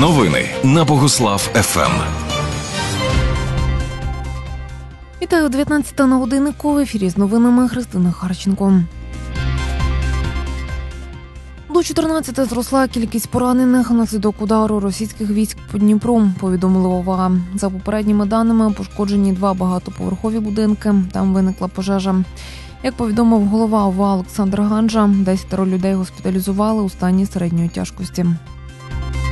Новини на Богуслав ФМ. Вітаю, 19 на годиннику. В ефірі з новинами Христина Харченко. До 14 зросла кількість поранених внаслідок удару російських військ по Дніпру, повідомили ОВА. За попередніми даними, пошкоджені 2 багатоповерхові будинки. Там виникла пожежа. Як повідомив голова ОВА Олександр Ганжа, 10 людей госпіталізували у стані середньої тяжкості.